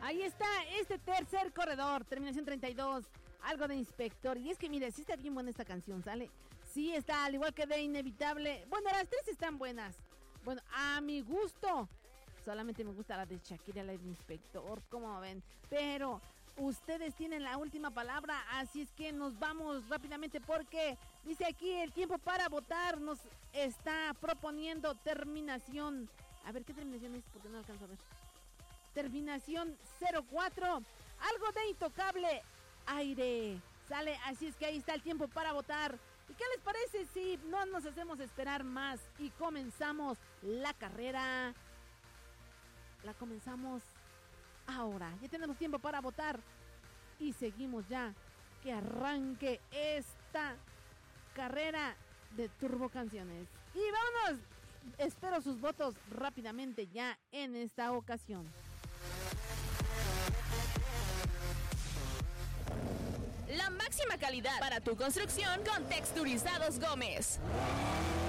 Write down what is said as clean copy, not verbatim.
Ahí está este tercer corredor, terminación 32, algo de Inspector. Y es que mira, sí está bien buena esta canción, ¿sale? Sí está, al igual que de Inevitable. Bueno, las tres están buenas. Bueno, a mi gusto, solamente me gusta la de Shakira, la de Inspector, como ven. Pero ustedes tienen la última palabra, así es que nos vamos rápidamente porque dice aquí el tiempo para votar. Nos está proponiendo terminación. A ver, ¿qué terminación es? Porque no alcanzo a ver. Terminación 04. Algo de Intocable, Aire. Sale, así es que ahí está el tiempo para votar. ¿Y qué les parece si no nos hacemos esperar más y comenzamos la carrera? La comenzamos ahora. Ya tenemos tiempo para votar y seguimos ya. Que arranque esta carrera de Turbo Canciones. Y vámonos. Espero sus votos rápidamente ya en esta ocasión. La máxima calidad para tu construcción con Texturizados Gómez.